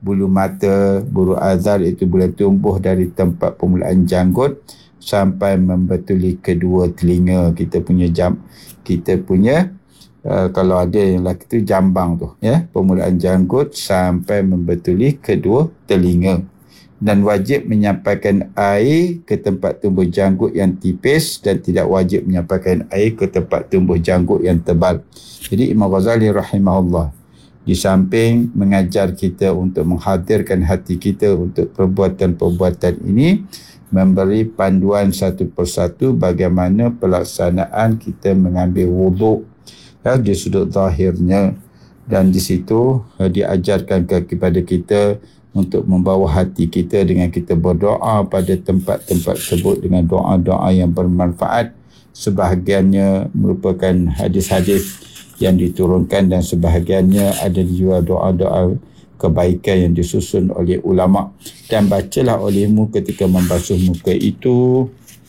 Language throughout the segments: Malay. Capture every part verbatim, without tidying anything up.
bulu mata, bulu azar itu boleh tumbuh dari tempat permulaan janggut sampai membetuli kedua telinga. Kita punya jam, kita punya uh, kalau ada yang lelaki tu jambang tu, ya, permulaan janggut sampai membetuli kedua telinga. Dan wajib menyampaikan air ke tempat tumbuh janggut yang tipis dan tidak wajib menyampaikan air ke tempat tumbuh janggut yang tebal. Jadi Imam Ghazali rahimahullah, di samping mengajar kita untuk menghadirkan hati kita untuk perbuatan-perbuatan ini, memberi panduan satu persatu bagaimana pelaksanaan kita mengambil wuduk, ya, di sudut zahirnya. Dan di situ diajarkan kepada kita untuk membawa hati kita dengan kita berdoa pada tempat-tempat tersebut dengan doa-doa yang bermanfaat. Sebahagiannya merupakan hadis-hadis yang diturunkan dan sebahagiannya ada juga doa-doa kebaikan yang disusun oleh ulama. Dan bacalah olehmu ketika membasuh muka itu,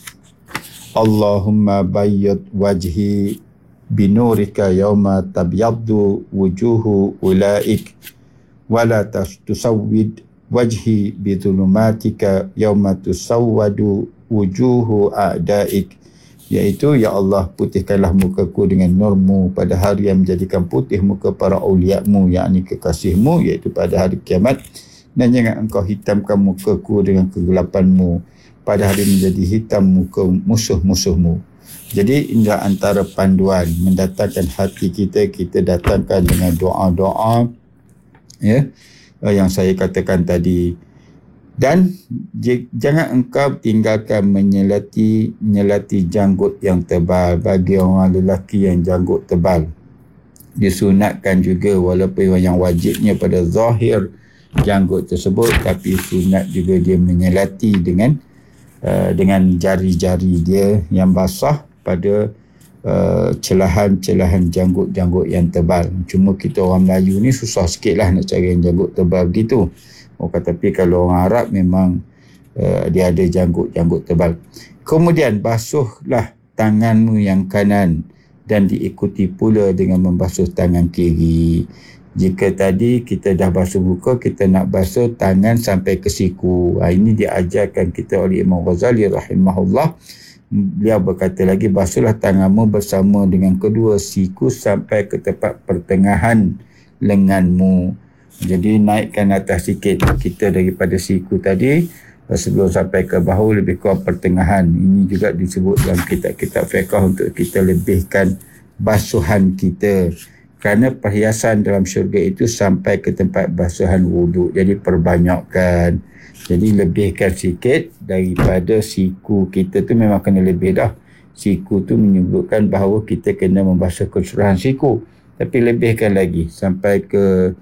Allahumma bayyid wajhi binurika yawma tabyaddu wujuhu ulaik wala tusawwid wajhi bidhulumatika yawma tusawwadu wujuhu a'daik, iaitu ya Allah, putihkanlah mukaku dengan nurmu pada hari yang menjadikan putih muka para awliyamu, yakni kekasihmu, iaitu pada hari kiamat, dan jangan engkau hitamkan mukaku dengan kegelapanmu pada hari menjadi hitam muka musuh-musuhmu. Jadi ini antara panduan mendatangkan hati kita, kita datangkan dengan doa-doa, ya, yang saya katakan tadi. Dan j- jangan engkau tinggalkan menyelati menyelati janggut yang tebal. Bagi orang lelaki yang janggut tebal, disunatkan juga, walaupun yang wajibnya pada zahir janggut tersebut, tapi sunat juga dia menyelati dengan uh, dengan jari-jari dia yang basah pada Uh, celahan-celahan janggut-janggut yang tebal. Cuma kita orang Melayu ni susah sikit lah nak cari yang janggut tebal begitu. Oh, tapi kalau orang Arab memang uh, dia ada janggut-janggut tebal. Kemudian basuhlah tanganmu yang kanan dan diikuti pula dengan membasuh tangan kiri. Jika tadi kita dah basuh muka, kita nak basuh tangan sampai ke siku. Ha, ini diajarkan kita oleh Imam Ghazali rahimahullah. Beliau berkata lagi, basuhlah tanganmu bersama dengan kedua siku sampai ke tempat pertengahan lenganmu. Jadi naikkan atas sikit kita daripada siku tadi sebelum sampai ke bahu, lebih kurang pertengahan. Ini juga disebut dalam kitab-kitab fiqh untuk kita lebihkan basuhan kita. Kerana perhiasan dalam syurga itu sampai ke tempat basuhan wuduk. Jadi perbanyakkan. Jadi lebihkan sikit daripada siku kita tu, memang kena lebih dah. Siku tu menyebutkan bahawa kita kena membasuh keseluruhan siku. Tapi lebihkan lagi sampai ke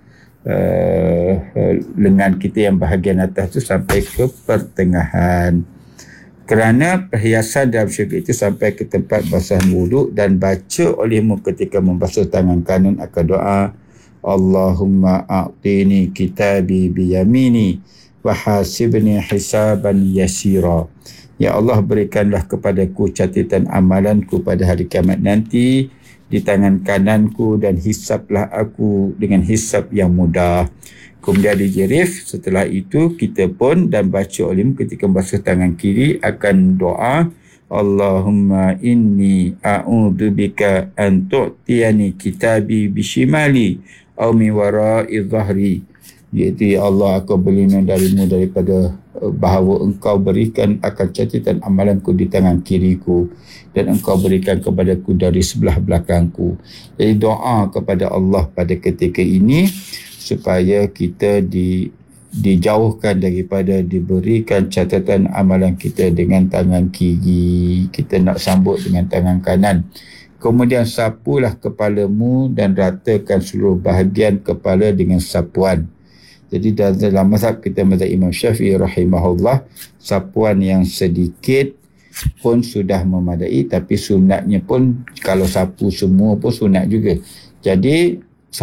uh, lengan kita yang bahagian atas tu sampai ke pertengahan. Kerana perhiasan dalam syurga itu sampai ke tempat basuhan wuduk. Dan baca olehmu ketika membasuh tangan kanan akan doa, Allahumma a'tini kitabi biyamini wahasibni hisaban yasira. Ya Allah, berikanlah kepadaku catatan amalanku pada hari kiamat nanti di tangan kananku dan hisaplah aku dengan hisap yang mudah. Kemudian dijerif. Setelah itu kita pun dan baca olehmu ketika basuh tangan kiri akan doa, Allahumma inni a'udzubika an tu'tiyani kitabi bishimali aw min wara'i dhahri, iaitu ya Allah, aku berlindung darimu daripada bahawa engkau berikan akan catatan amalanku di tangan kiriku dan engkau berikan kepadaku dari sebelah belakangku. Jadi doa kepada Allah pada ketika ini supaya kita di dijauhkan daripada diberikan catatan amalan kita dengan tangan kiri, kita nak sambut dengan tangan kanan. Kemudian sapulah kepalamu dan ratakan seluruh bahagian kepala dengan sapuan. Jadi dalam mazhab kita, mazhab Imam Syafi'i rahimahullah, sapuan yang sedikit pun sudah memadai, tapi sunatnya pun kalau sapu semua pun sunat juga. Jadi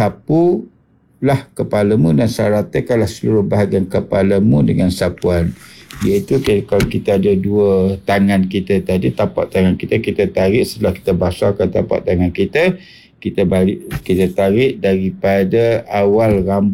sapulah kepalamu dan ratakanlah seluruh bahagian kepalamu dengan sapuan. Iaitu kalau kita ada dua tangan kita tadi, tapak tangan kita, kita tarik setelah kita basahkan tapak tangan kita, kita balik, kita tarik daripada awal rambut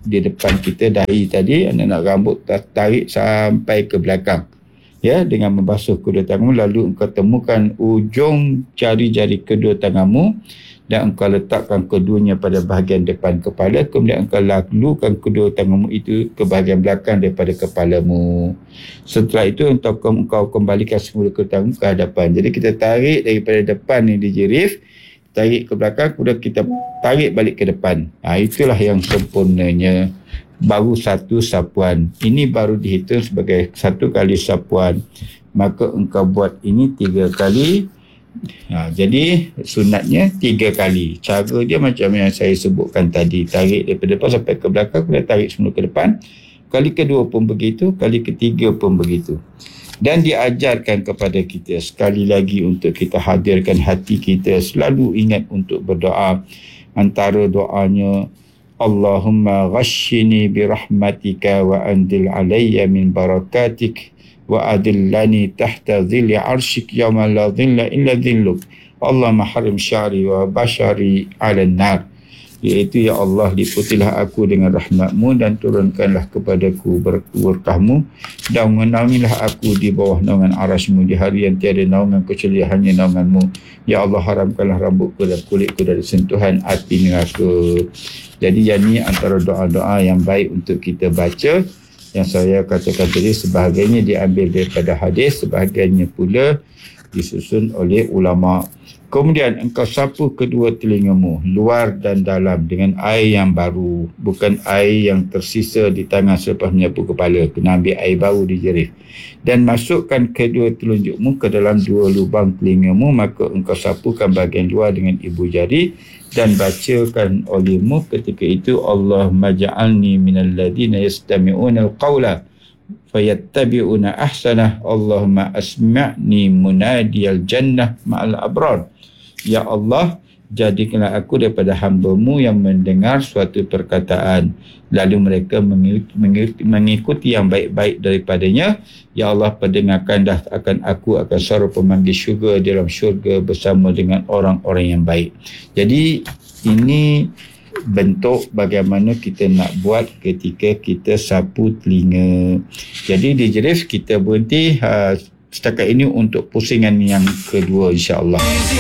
di depan kita, dahi tadi, anak-anak rambut tarik sampai ke belakang. Ya, dengan membasuh kedua tanganmu, lalu engkau temukan ujung jari-jari kedua tanganmu dan engkau letakkan keduanya pada bahagian depan kepala, kemudian engkau lalukan kedua tanganmu itu ke bahagian belakang daripada kepalamu. Setelah itu engkau, engkau kembalikan semula kedua tanganmu ke hadapan. Jadi kita tarik daripada depan ni di jirif, tarik ke belakang, kemudian kita tarik balik ke depan. Ha, itulah yang sempurnanya. Baru satu sapuan. Ini baru dihitung sebagai satu kali sapuan. Maka engkau buat ini tiga kali. Ha, jadi sunatnya tiga kali. Cara dia macam yang saya sebutkan tadi. Tarik daripada depan sampai ke belakang, kemudian tarik semula ke depan. Kali kedua pun begitu, kali ketiga pun begitu. Dan diajarkan kepada kita sekali lagi untuk kita hadirkan hati kita, selalu ingat untuk berdoa. Antara doanya, Allahumma ghashini birahmatika wa andil alayya min barakatik wa adillani tahta dhilli arshik yawma la dhilla illa dhilluk. Allahumma harim syari wa bashari ala nar. Iaitu, ya Allah, liputilah aku dengan rahmatmu dan turunkanlah kepadaku berkahmu dan menaungilah aku di bawah naungan arasmu di hari yang tiada naungan kecuali hanya naunganmu. Ya Allah, haramkanlah rambutku dan kulitku dari sentuhan api neraka. Jadi yang ni antara doa-doa yang baik untuk kita baca. Yang saya katakan tadi sebahagiannya diambil daripada hadis, sebahagiannya pula disusun oleh ulama. Kemudian engkau sapu kedua telingamu, luar dan dalam, dengan air yang baru, bukan air yang tersisa di tangan selepas menyapu kepala. Kena ambil air baru di jerih. Dan masukkan kedua telunjukmu ke dalam dua lubang telingamu, maka engkau sapukan bahagian luar dengan ibu jari dan bacakan olehmu ketika itu, Allahumma ja'alni minal ladina yastami'una al-qawla fayattabi'una ahsanah. Allahumma asma'ni munadiyal jannah ma'al abrar. Ya Allah, jadikanlah aku daripada hamba-Mu yang mendengar suatu perkataan, lalu mereka mengikuti, mengikuti yang baik-baik daripadanya. Ya Allah, pendengarkanlah akan aku akan suara pemanggil syurga dalam syurga bersama dengan orang-orang yang baik. Jadi ini bentuk bagaimana kita nak buat ketika kita sapu telinga. Jadi di jerif kita berhenti uh, setakat ini untuk pusingan yang kedua, insya-Allah.